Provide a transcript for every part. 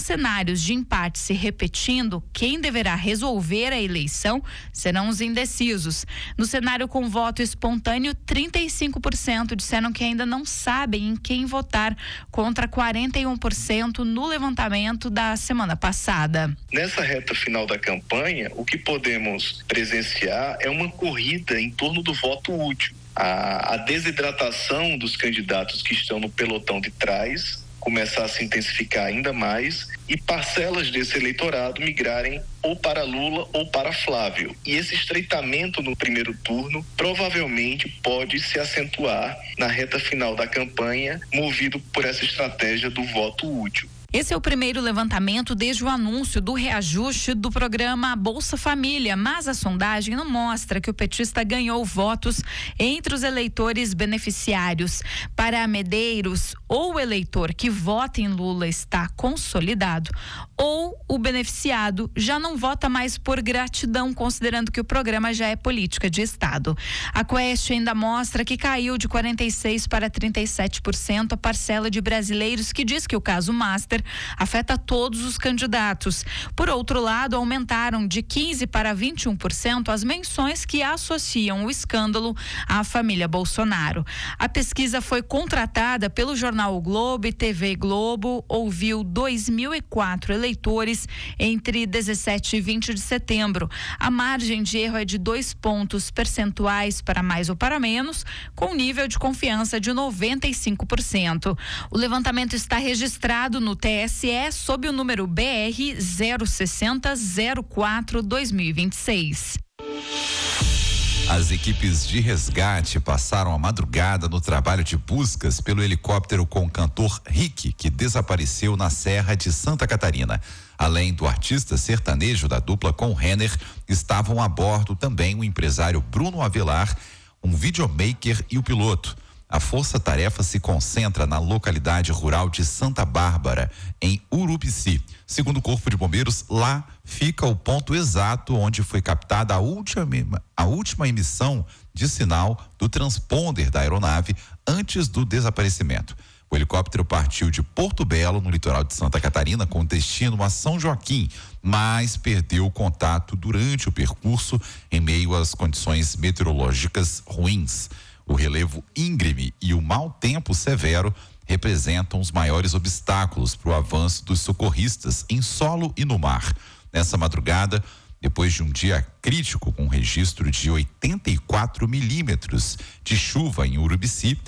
cenários de empate se repetindo, quem deverá resolver a eleição serão os indecisos. No cenário com voto espontâneo, 35% disseram que ainda não sabem em quem votar, contra 41% no levantamento da semana passada. Nessa reta final da campanha, o que podemos presenciar é uma corrida em torno do voto útil. A desidratação dos candidatos que estão no pelotão de trás começar a se intensificar ainda mais e parcelas desse eleitorado migrarem ou para Lula ou para Flávio. E esse estreitamento no primeiro turno provavelmente pode se acentuar na reta final da campanha, movido por essa estratégia do voto útil. Esse é o primeiro levantamento desde o anúncio do reajuste do programa Bolsa Família, mas a sondagem não mostra que o petista ganhou votos entre os eleitores beneficiários. Para Medeiros, ou o eleitor que vota em Lula está consolidado, ou o beneficiado já não vota mais por gratidão, considerando que o programa já é política de Estado. A Quest ainda mostra que caiu de 46% para 37% a parcela de brasileiros que diz que o caso Master afeta todos os candidatos. Por outro lado, aumentaram de 15% para 21% as menções que associam o escândalo à família Bolsonaro. A pesquisa foi contratada pelo jornal o Globo e TV Globo, ouviu 2.004 eleitores entre 17 e 20 de setembro. A margem de erro é de 2 pontos percentuais para mais ou para menos, com nível de confiança de 95%. O levantamento está registrado no TSE sob o número BR 06004/2026. As equipes de resgate passaram a madrugada no trabalho de buscas pelo helicóptero com o cantor Rick, que desapareceu na Serra de Santa Catarina. Além do artista sertanejo da dupla com Renner, estavam a bordo também o empresário Bruno Avelar, um videomaker e o piloto. A força-tarefa se concentra na localidade rural de Santa Bárbara, em Urubici. Segundo o Corpo de Bombeiros, lá fica o ponto exato onde foi captada a última emissão de sinal do transponder da aeronave antes do desaparecimento. O helicóptero partiu de Porto Belo, no litoral de Santa Catarina, com destino a São Joaquim, mas perdeu o contato durante o percurso em meio às condições meteorológicas ruins. O relevo íngreme e o mau tempo severo representam os maiores obstáculos para o avanço dos socorristas em solo e no mar. Nessa madrugada, depois de um dia crítico com registro de 84 milímetros de chuva em Urubici,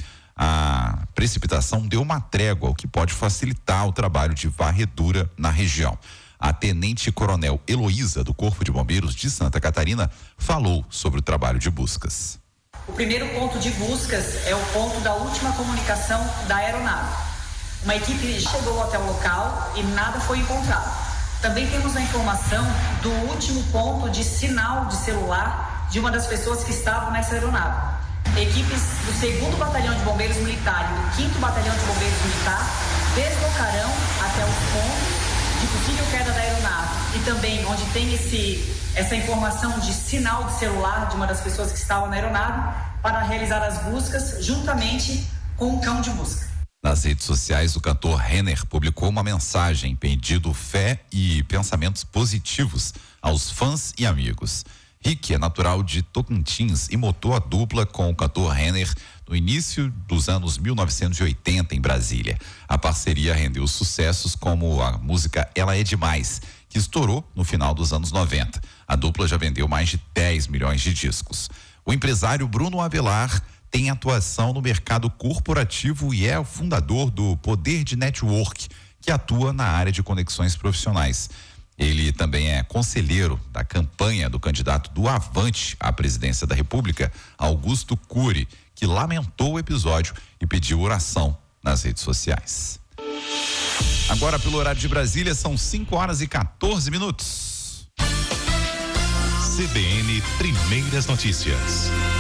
a precipitação deu uma trégua, o que pode facilitar o trabalho de varredura na região. A tenente-coronel Heloísa, do Corpo de Bombeiros de Santa Catarina, falou sobre o trabalho de buscas. O primeiro ponto de buscas é o ponto da última comunicação da aeronave. Uma equipe chegou até o local e nada foi encontrado. Também temos a informação do último ponto de sinal de celular de uma das pessoas que estavam nessa aeronave. Equipes do 2º Batalhão de Bombeiros Militar e do 5º Batalhão de Bombeiros Militar deslocarão até os pontos de possível queda da aeronave e também onde tem essa informação de sinal de celular de uma das pessoas que estavam na aeronave para realizar as buscas juntamente com o cão de busca. Nas redes sociais, o cantor Renner publicou uma mensagem pedindo fé e pensamentos positivos aos fãs e amigos. Rick é natural de Tocantins e montou a dupla com o cantor Renner no início dos anos 1980 em Brasília. A parceria rendeu sucessos como a música Ela é Demais, que estourou no final dos anos 90. A dupla já vendeu mais de 10 milhões de discos. O empresário Bruno Avelar tem atuação no mercado corporativo e é o fundador do Poder de Network, que atua na área de conexões profissionais. Ele também é conselheiro da campanha do candidato do Avante à presidência da República, Augusto Cury, que lamentou o episódio e pediu oração nas redes sociais. Agora, pelo horário de Brasília, são 5h14. CBN Primeiras Notícias.